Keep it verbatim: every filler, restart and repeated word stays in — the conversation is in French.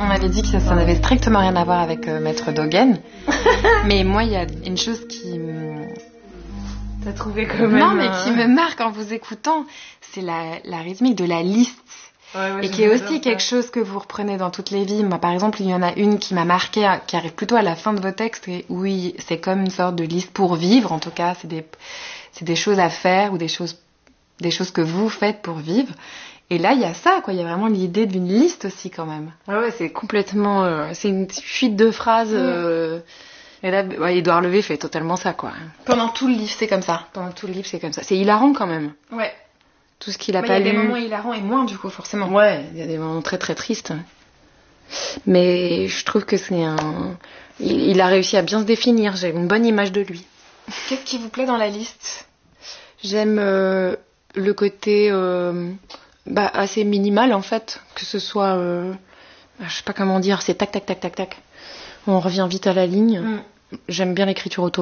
On m'avait dit que ça, ça n'avait strictement rien à voir avec euh, Maître Dogen. Mais moi, il y a une chose qui... T'as trouvé quand même... Non, mais qui me marque en vous écoutant, c'est la, la rythmique de la liste. Ouais, ouais, et qui est aussi quelque chose que vous reprenez dans toutes les vies. Moi, par exemple, il y en a une qui m'a marquée, qui arrive plutôt à la fin de vos textes, et oui, c'est comme une sorte de liste pour vivre. En tout cas, c'est des, c'est des choses à faire ou des choses, des choses que vous faites pour vivre. Et là, il y a ça, quoi. Il y a vraiment l'idée d'une liste aussi, quand même. Ouais, ouais, c'est complètement, euh, c'est une fuite de phrases. Euh, et là, ouais, Édouard Levé fait totalement ça, quoi. Pendant tout le livre, c'est comme ça. Pendant tout le livre, c'est comme ça. C'est hilarant, quand même. Ouais. Tout ce qu'il a bah, pas lu. Il y a lu. des moments hilarants et moins, du coup, forcément. Ouais, il y a des moments très très tristes. Mais je trouve que c'est un... Il, il a réussi à bien se définir. J'ai une bonne image de lui. Qu'est-ce qui vous plaît dans la liste ? J'aime euh, le côté euh, bah, assez minimal, en fait. Que ce soit... Euh, je sais pas comment dire, c'est tac, tac, tac, tac, tac. On revient vite à la ligne. Mm. J'aime bien l'écriture automatique.